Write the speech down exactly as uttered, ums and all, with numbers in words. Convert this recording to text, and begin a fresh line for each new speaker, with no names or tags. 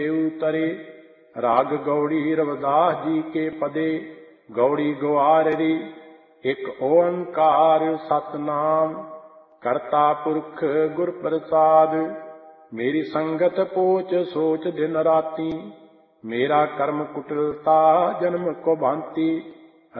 उतरे। राग गौड़ी रविदास जी के पदे, गौड़ी ग्वार रे। एक ओंकार सतनाम, करता पुरख गुर प्रसाद। मेरी संगत पोच सोच दिन राती, मेरा कर्म कुटिलता जन्म को भांति।